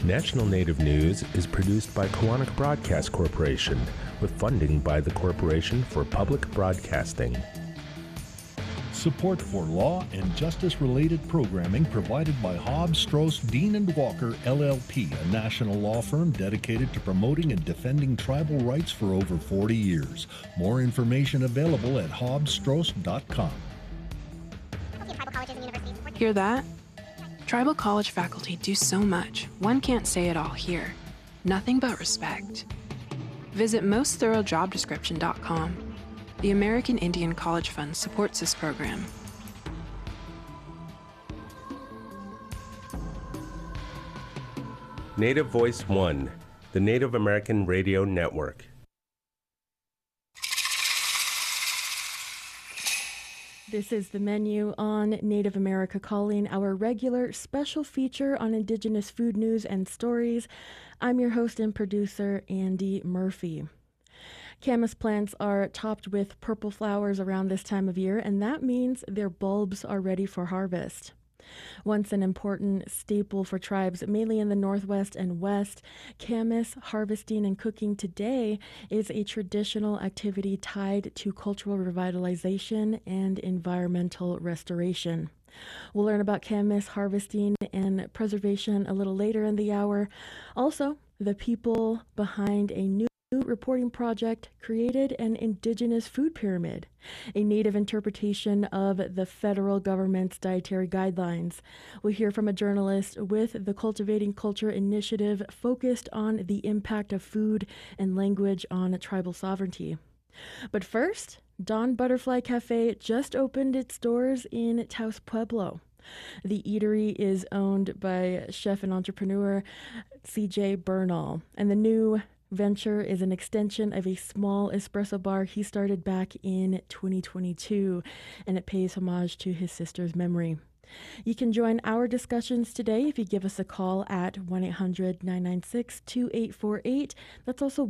National Native News is produced by Koahnic Broadcast Corporation with funding by the Corporation for Public Broadcasting. Support for law and justice-related programming provided by Hobbs, Strauss, Dean & Walker, LLP, a national law firm dedicated to promoting and defending tribal rights for over 40 years. More information available at hobbsstrauss.com. Hear that? Tribal college faculty do so much, one can't say it all here. Nothing but respect. Visit mostthoroughdjobdescription.com. The American Indian College Fund supports this program. Native Voice One, the Native American Radio Network. This is the menu on Native America Calling, our regular special feature on Indigenous food news and stories. I'm your host and producer, Andy Murphy. Camas plants are topped with purple flowers around this time of year, and that means their bulbs are ready for harvest. Once an important staple for tribes, mainly in the Northwest and West, camas harvesting and cooking today is a traditional activity tied to cultural revitalization and environmental restoration. We'll learn about camas harvesting and preservation a little later in the hour. Also, the people behind a new reporting project created an Indigenous food pyramid, a native interpretation of the federal government's dietary guidelines. We'll hear from a journalist with the Cultivating Culture Initiative focused on the impact of food and language on tribal sovereignty. But first, Dawn Butterfly Cafe just opened its doors in Taos Pueblo. The eatery is owned by chef and entrepreneur CJ Bernal, and the new venture is an extension of a small espresso bar he started back in 2022, and it pays homage to his sister's memory. You can join our discussions today if you give us a call at 1-800-996-2848. That's also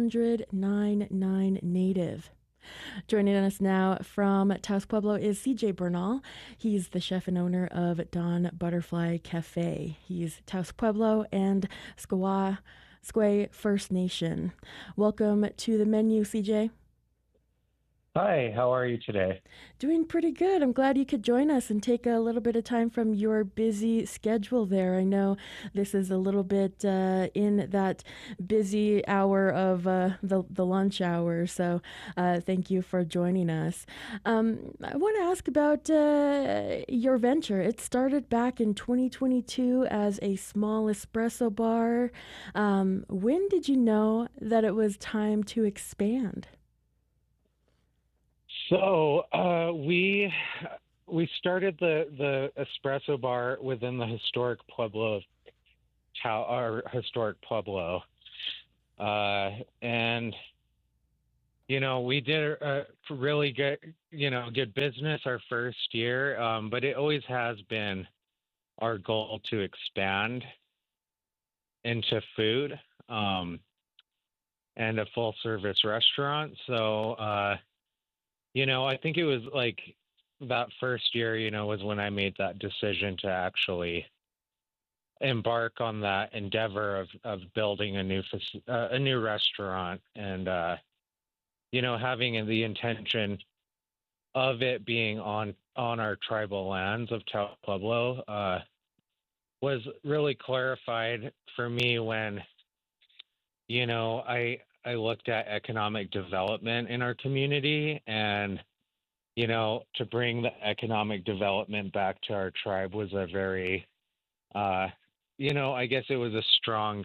1-800-99-NATIVE. Joining us now from Taos Pueblo is CJ Bernal. He's the chef and owner of Dawn Butterfly Cafe. He's Taos Pueblo and Squay First Nation. Welcome to the menu, CJ. Hi, how are you today? Doing pretty good. I'm glad you could join us and take a little bit of time from your busy schedule there. I know this is a little bit in that busy hour of the lunch hour, so thank you for joining us. I want to ask about your venture. It started back in 2022 as a small espresso bar. When did you know that it was time to expand? So we started the espresso bar within the historic Pueblo of Pueblo, and we did really good business our first year, but it always has been our goal to expand into food and a full service restaurant. So. I think it was like that first year, was when I made that decision to actually embark on that endeavor of building a new restaurant, and having the intention of it being on our tribal lands of Taos Pueblo was really clarified for me when I looked at economic development in our community, and, to bring the economic development back to our tribe was a very, I guess it was a strong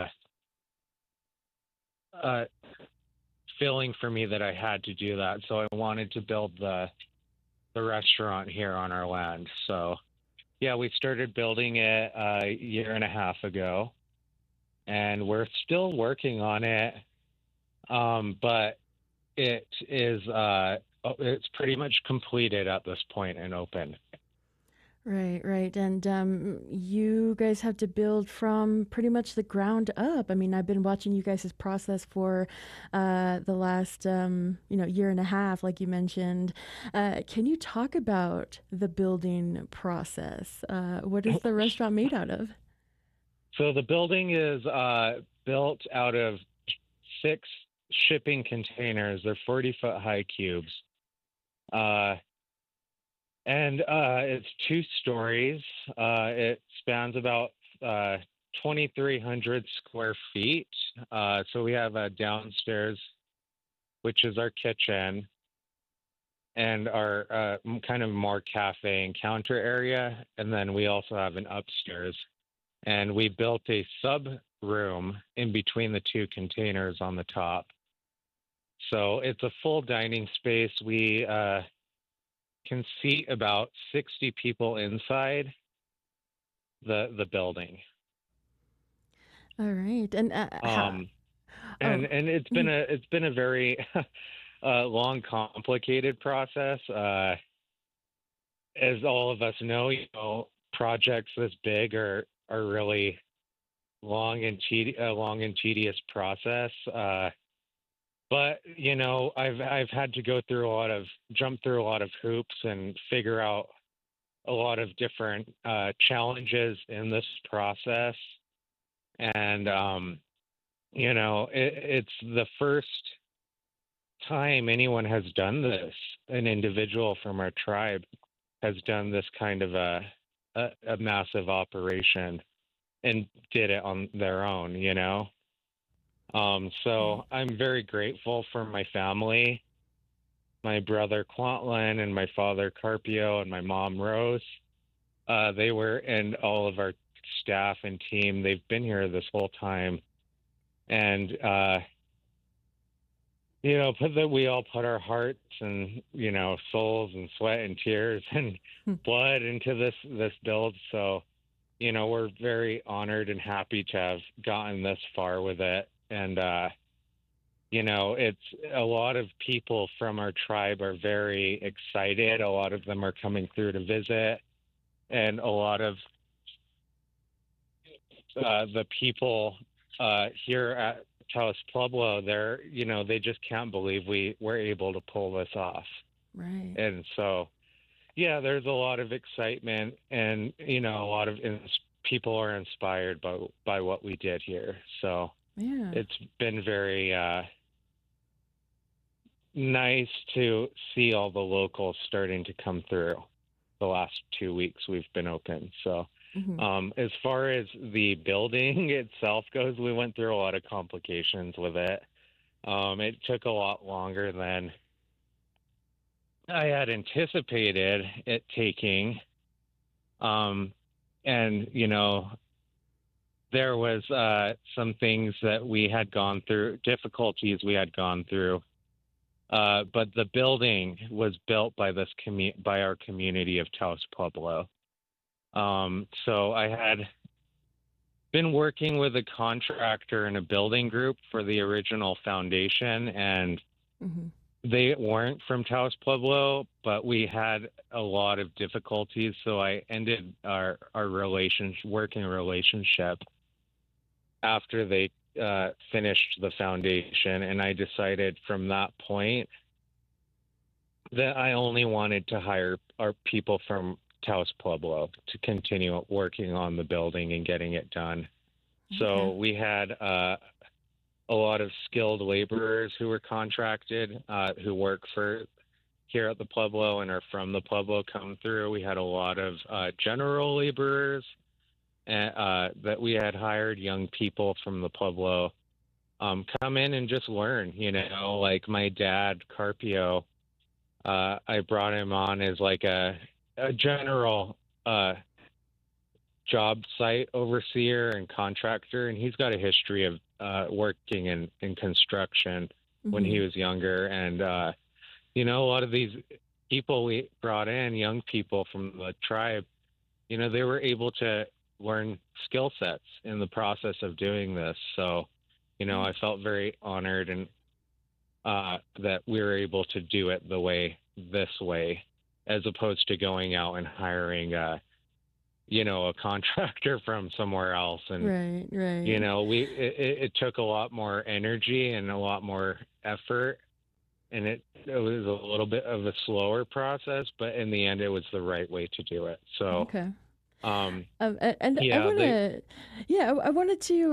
feeling for me that I had to do that. So I wanted to build the restaurant here on our land. So, yeah, we started building it a year and a half ago, and we're still working on it. But it is it's pretty much completed at this point and open. Right. And you guys have to build from pretty much the ground up. I mean, I've been watching you guys' process for the last, year and a half, like you mentioned. Can you talk about the building process? What is the restaurant made out of? So the building is built out of 6 shipping containers. They're 40-foot high cubes. And it's 2 stories. It spans about 2,300 square feet. So we have a downstairs, which is our kitchen, and our kind of more cafe and counter area. And then we also have an upstairs. And we built a sub room in between the 2 containers on the top. So it's a full dining space. We can seat about 60 people inside the building. All right. And and it's been a very long, complicated process. As all of us know, projects this big are really long and tedious process. But I've had to jump through a lot of hoops and figure out a lot of different challenges in this process. And it's the first time anyone has done this. An individual from our tribe has done this kind of a massive operation and did it on their own. So I'm very grateful for my family, my brother Quantlin and my father Carpio and my mom Rose. And all of our staff and team, they've been here this whole time. And, we all put our hearts and, souls and sweat and tears and blood into this build. So, we're very honored and happy to have gotten this far with it. And, it's a lot of people from our tribe are very excited. A lot of them are coming through to visit. And a lot of the people here at Taos Pueblo, they just can't believe we were able to pull this off. Right. And so, there's a lot of excitement, and a lot of people are inspired by what we did here. So it's been very nice to see all the locals starting to come through the last 2 weeks we've been open. So as far as the building itself goes, we went through a lot of complications with it. It took a lot longer than I had anticipated it taking. There was some things that we had gone through, difficulties we had gone through. But the building was built by by our community of Taos Pueblo. So I had been working with a contractor and a building group for the original foundation, and they weren't from Taos Pueblo, but we had a lot of difficulties. So I ended our working relationship after they finished the foundation, and I decided from that point that I only wanted to hire our people from Taos Pueblo to continue working on the building and getting it done. So we had a lot of skilled laborers who were contracted, who work for here at the Pueblo and are from the Pueblo come through. We had a lot of general laborers that we had hired, young people from the Pueblo, come in and just learn, like my dad, Carpio, I brought him on as like a general job site overseer and contractor, and he's got a history of working in construction when he was younger. And a lot of these people we brought in, young people from the tribe, they were able to learn skill sets in the process of doing this. So I felt very honored and that we were able to do it this way, as opposed to going out and hiring a contractor from somewhere else. And right. it took a lot more energy and a lot more effort, and it was a little bit of a slower process, but in the end it was the right way to do it. So I Yeah, want to, yeah, I wanted to,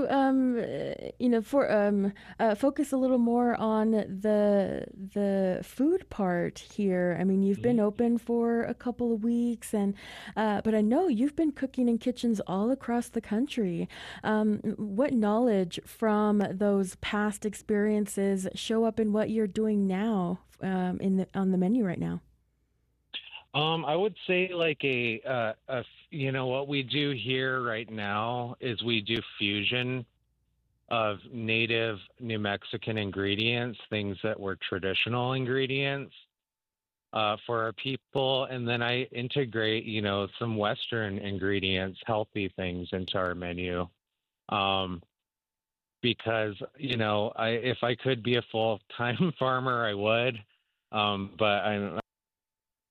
focus a little more on the food part here. I mean, you've been Mhm. open for a couple of weeks, and but I know you've been cooking in kitchens all across the country. What knowledge from those past experiences show up in what you're doing now, on the menu right now? I would say like what we do here right now is we do fusion of native New Mexican ingredients, things that were traditional ingredients for our people, and then I integrate, some Western ingredients, healthy things into our menu. Um, because if I could be a full-time farmer, I would. But